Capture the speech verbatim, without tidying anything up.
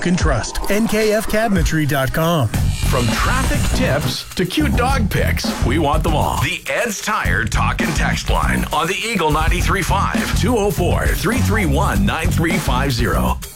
can trust. N K F cabinetry dot com. From traffic tips to cute dog pics, we want them all. The Ed's Tire Talk and Text line on the Eagle ninety-three point five, two oh four, three three one, nine three five zero.